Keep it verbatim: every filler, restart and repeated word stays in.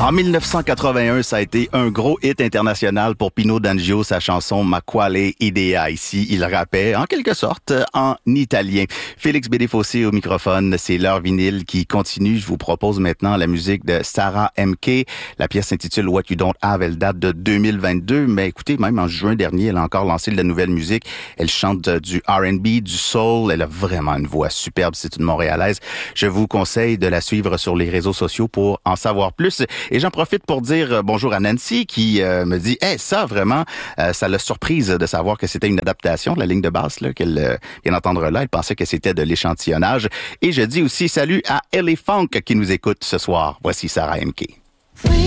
En dix-neuf cent quatre-vingt-un, ça a été un gros hit international pour Pino D'Angio, sa chanson Ma quale idea. Ici, il rappait en quelque sorte en italien. Félix Bédéfossé au microphone, c'est l'heure vinyle qui continue. Je vous propose maintenant la musique de Sarah M K. La pièce s'intitule What You Don't Have. Elle date de deux mille vingt-deux, mais écoutez, même en juin dernier, elle a encore lancé de la nouvelle musique. Elle chante du R and B, du soul. Elle a vraiment une voix superbe. C'est une Montréalaise. Je vous conseille de la suivre sur les réseaux sociaux pour en savoir plus. Et j'en profite pour dire bonjour à Nancy qui euh, me dit hey, « ça, vraiment, euh, ça l'a surprise de savoir que c'était une adaptation de la ligne de basse là, qu'elle euh, vient d'entendre là. Elle pensait que c'était de l'échantillonnage. » Et je dis aussi salut à Ellie Funk qui nous écoute ce soir. Voici Sarah M K.